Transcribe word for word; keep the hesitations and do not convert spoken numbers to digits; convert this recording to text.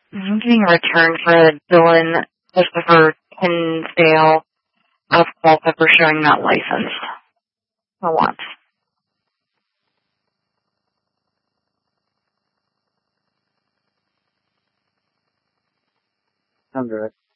I'm getting a return for a Dylan Christopher Tinsdale alcohol pepper showing not licensed. For once. Under it.